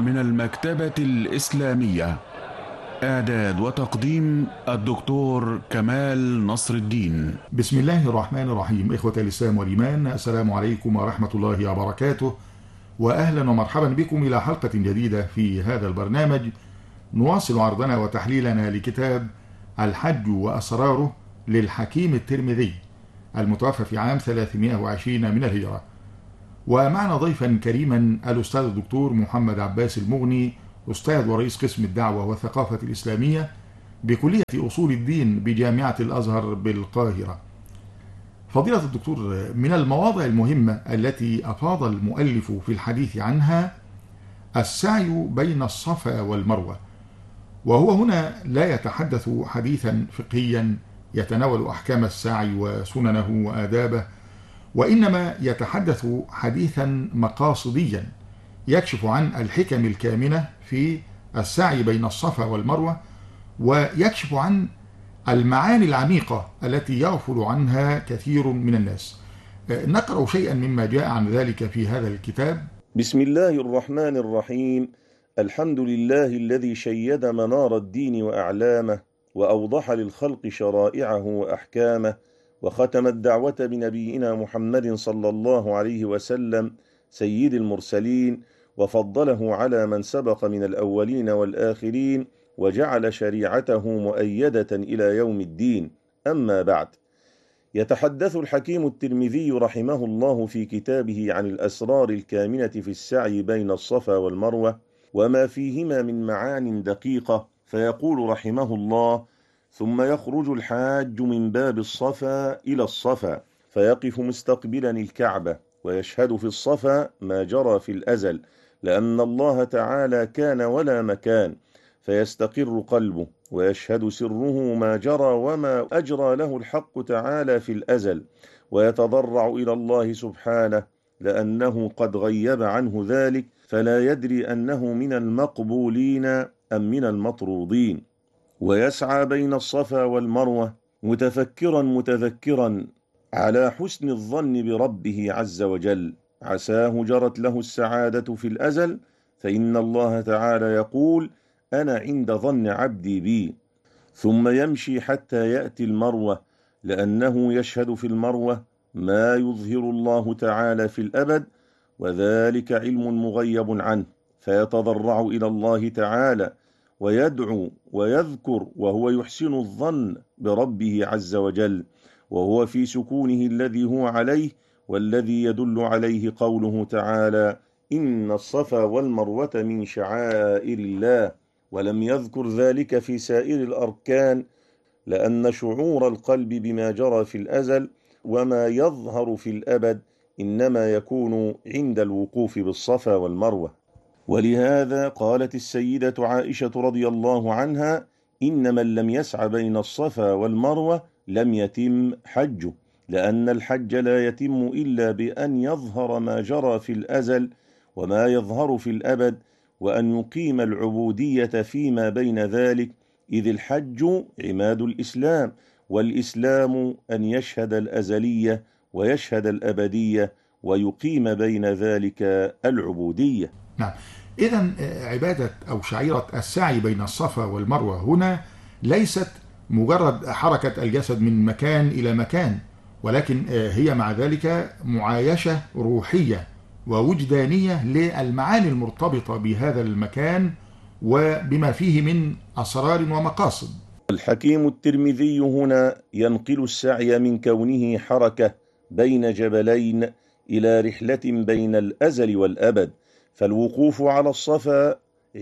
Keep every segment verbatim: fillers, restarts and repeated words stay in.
من المكتبة الإسلامية. إعداد وتقديم الدكتور كمال نصر الدين. بسم الله الرحمن الرحيم. إخوة الإسلام والإيمان، السلام عليكم ورحمة الله وبركاته، وأهلا ومرحبا بكم إلى حلقة جديدة في هذا البرنامج. نواصل عرضنا وتحليلنا لكتاب الحج وأسراره للحكيم الترمذي المتوفى في عام ثلاثمائة وعشرين من الهجرة. ومعنا ضيفا كريما الأستاذ الدكتور محمد عباس المغني، أستاذ ورئيس قسم الدعوة والثقافة الإسلامية بكلية أصول الدين بجامعة الأزهر بالقاهرة. فضيلة الدكتور، من المواضع المهمة التي أفاض المؤلف في الحديث عنها السعي بين الصفا والمروة، وهو هنا لا يتحدث حديثا فقهيا يتناول أحكام السعي وسننه وآدابه، وإنما يتحدث حديثا مقاصديا يكشف عن الحكم الكامنة في السعي بين الصفا والمروة، ويكشف عن المعاني العميقة التي يغفل عنها كثير من الناس. نقرأ شيئا مما جاء عن ذلك في هذا الكتاب. بسم الله الرحمن الرحيم. الحمد لله الذي شيد منار الدين وأعلامه، وأوضح للخلق شرائعه وأحكامه، وختم الدعوة بنبينا محمد صلى الله عليه وسلم سيد المرسلين، وفضله على من سبق من الأولين والآخرين، وجعل شريعته مؤيدة إلى يوم الدين. أما بعد، يتحدث الحكيم الترمذي رحمه الله في كتابه عن الأسرار الكامنة في السعي بين الصفا والمروة وما فيهما من معان دقيقة، فيقول رحمه الله: ثم يخرج الحاج من باب الصفا إلى الصفا فيقف مستقبلا الكعبة، ويشهد في الصفا ما جرى في الأزل، لأن الله تعالى كان ولا مكان، فيستقر قلبه، ويشهد سره ما جرى وما أجرى له الحق تعالى في الأزل، ويتضرع إلى الله سبحانه، لأنه قد غيب عنه ذلك، فلا يدري أنه من المقبولين أم من المطرودين. ويسعى بين الصفا والمروة متفكرا متذكرا على حسن الظن بربه عز وجل، عساه جرت له السعادة في الأزل، فإن الله تعالى يقول: أنا عند ظن عبدي بي. ثم يمشي حتى يأتي المروة، لأنه يشهد في المروة ما يظهر الله تعالى في الأبد، وذلك علم مغيب عنه، فيتضرع إلى الله تعالى ويدعو ويذكر، وهو يحسن الظن بربه عز وجل، وهو في سكونه الذي هو عليه، والذي يدل عليه قوله تعالى: إن الصفا والمروة من شعائر الله، ولم يذكر ذلك في سائر الأركان، لأن شعور القلب بما جرى في الأزل وما يظهر في الأبد إنما يكون عند الوقوف بالصفا والمروة. ولهذا قالت السيدة عائشة رضي الله عنها: إن من لم يسع بين الصفا والمروة لم يتم حجه، لأن الحج لا يتم إلا بأن يظهر ما جرى في الأزل وما يظهر في الأبد، وأن يقيم العبودية فيما بين ذلك، إذ الحج عماد الإسلام، والإسلام أن يشهد الأزلية ويشهد الأبدية ويقيم بين ذلك العبودية. نعم، إذن عبادة أو شعيرة السعي بين الصفا والمروة هنا ليست مجرد حركة الجسد من مكان إلى مكان، ولكن هي مع ذلك معايشة روحية ووجدانية للمعاني المرتبطة بهذا المكان وبما فيه من أسرار ومقاصد. الحكيم الترمذي هنا ينقل السعي من كونه حركة بين جبلين إلى رحلة بين الأزل والأبد، فالوقوف على الصفا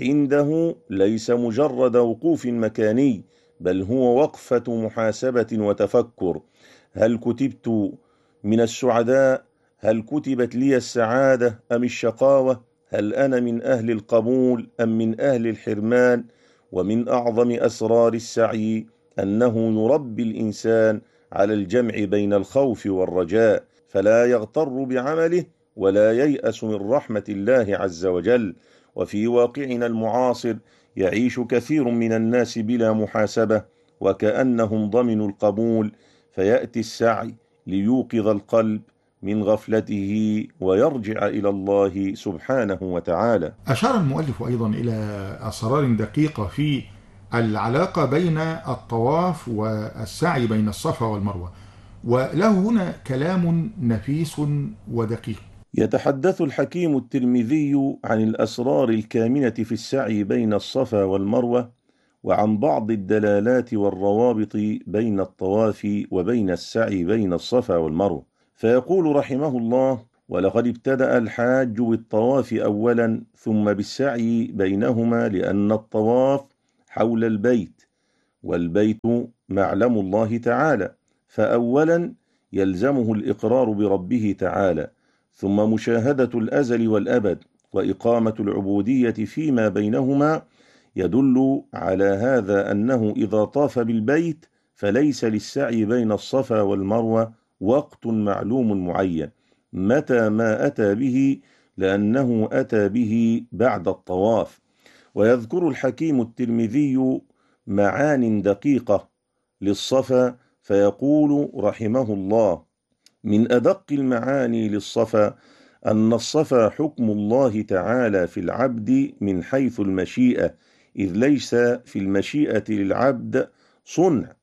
عنده ليس مجرد وقوف مكاني، بل هو وقفة محاسبة وتفكر: هل كتبت من السعداء؟ هل كتبت لي السعادة أم الشقاوة؟ هل أنا من أهل القبول أم من أهل الحرمان؟ ومن أعظم أسرار السعي أنه يربي الإنسان على الجمع بين الخوف والرجاء، فلا يغتر بعمله ولا ييأس من رحمة الله عز وجل. وفي واقعنا المعاصر يعيش كثير من الناس بلا محاسبة، وكأنهم ضمنوا القبول، فيأتي السعي ليوقظ القلب من غفلته ويرجع إلى الله سبحانه وتعالى. أشار المؤلف أيضا إلى أسرار دقيقة في العلاقة بين الطواف والسعي بين الصفا والمروة، وله هنا كلام نفيس ودقيق. يتحدث الحكيم الترمذي عن الأسرار الكامنة في السعي بين الصفا والمروة، وعن بعض الدلالات والروابط بين الطواف وبين السعي بين الصفا والمروة، فيقول رحمه الله: ولقد ابتدأ الحاج بالطواف أولا ثم بالسعي بينهما، لأن الطواف حول البيت، والبيت معلم الله تعالى، فأولا يلزمه الإقرار بربه تعالى، ثم مشاهدة الأزل والأبد، وإقامة العبودية فيما بينهما، يدل على هذا أنه إذا طاف بالبيت فليس للسعي بين الصفا والمروة وقت معلوم معين متى ما أتى به، لأنه أتى به بعد الطواف. ويذكر الحكيم الترمذي معان دقيقة للصفا، فيقول رحمه الله: من أدق المعاني للصفا أن الصفا حكم الله تعالى في العبد من حيث المشيئة، إذ ليس في المشيئة للعبد صنع،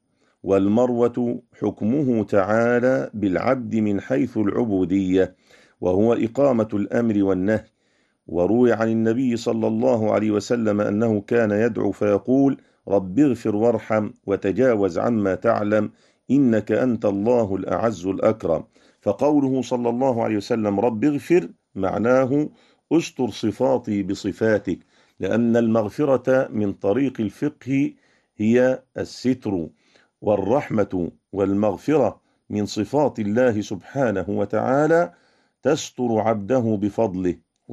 والمروة حكمه تعالى بالعبد من حيث العبودية، وهو إقامة الأمر والنهي. وروي عن النبي صلى الله عليه وسلم أنه كان يدعو فيقول: رب اغفر وارحم وتجاوز عما تعلم إنك أنت الله الأعز الأكرم. فقوله صلى الله عليه وسلم رب اغفر معناه استر صفاتي بصفاتك، لأن المغفرة من طريق الفقه هي الستر، والرحمة والمغفرة من صفات الله سبحانه وتعالى تستر عبده بفضله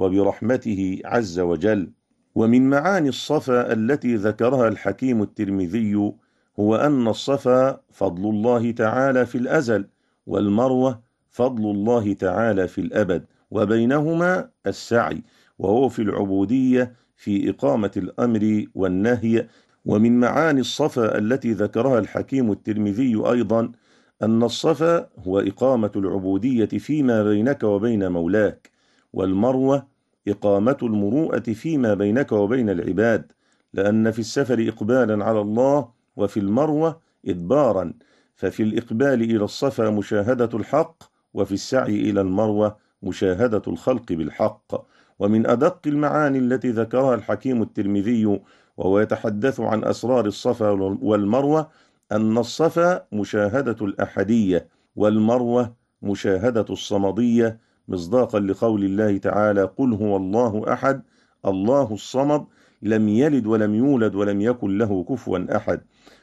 وبرحمته عز وجل. ومن معاني الصفا التي ذكرها الحكيم الترمذي هو أن الصفا فضل الله تعالى في الأزل، والمروة فضل الله تعالى في الأبد، وبينهما السعي، وهو في العبودية في إقامة الأمر والنهي. ومن معاني الصفا التي ذكرها الحكيم الترمذي أيضا أن الصفا هو إقامة العبودية فيما بينك وبين مولاك، والمروة إقامة المروءة فيما بينك وبين العباد، لأن في السفر إقبالا على الله، وفي المروة إدبارا، ففي الإقبال إلى الصفا مشاهدة الحق، وفي السعي إلى المروة مشاهدة الخلق بالحق. ومن أدق المعاني التي ذكرها الحكيم الترمذي وهو يتحدث عن أسرار الصفا والمروة أن الصفا مشاهدة الأحدية، والمروة مشاهدة الصمدية، مصداقا لقول الله تعالى: قل هو الله أحد الله الصمد لم يلد ولم يولد ولم يكن له كفوا أحد.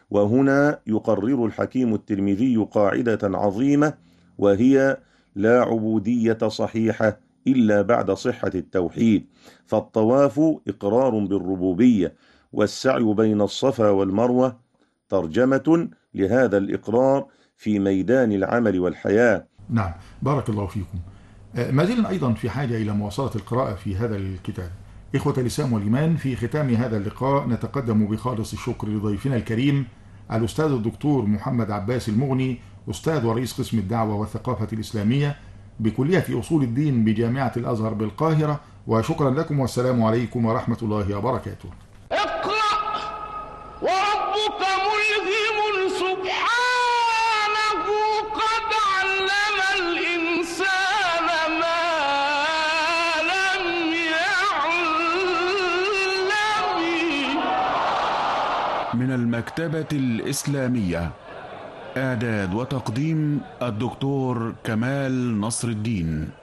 وهنا يقرر الحكيم الترمذي قاعدة عظيمة، وهي: لا عبودية صحيحة إلا بعد صحة التوحيد، فالطواف إقرار بالربوبية، والسعي بين الصفا والمروة ترجمة لهذا الإقرار في ميدان العمل والحياة. نعم، بارك الله فيكم. ما زلنا أيضا في حاجة إلى مواصلة القراءة في هذا الكتاب. إخوة الإسلام والإيمان، في ختام هذا اللقاء نتقدم بخالص الشكر لضيفنا الكريم الأستاذ الدكتور محمد عباس المغني، أستاذ ورئيس قسم الدعوة والثقافة الإسلامية بكلية أصول الدين بجامعة الأزهر بالقاهرة، وشكرا لكم، والسلام عليكم ورحمة الله وبركاته. اقرأ وربك ملهم سبحانه قد علم الإنسان ما لم يعلم. من المكتبة الإسلامية، إعداد وتقديم الدكتور كمال نصر الدين.